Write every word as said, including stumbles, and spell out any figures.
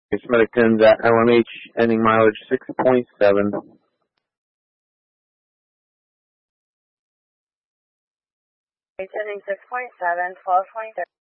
Smithington's at L M H, ending mileage six point seven. Ending six point seven, twelve twenty-three.